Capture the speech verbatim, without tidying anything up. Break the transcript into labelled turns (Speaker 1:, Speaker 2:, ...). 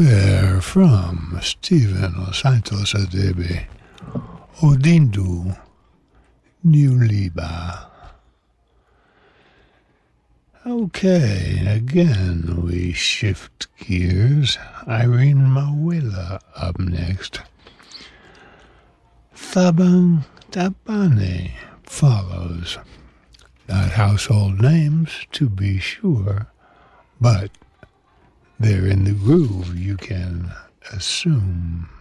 Speaker 1: There from Steven Los Santos Adebe, Odindu Nuliba. Okay, again we shift gears. Irene Mawela up next. Thabang Tabane follows. Not household names, to be sure, but they're in the groove, you can assume.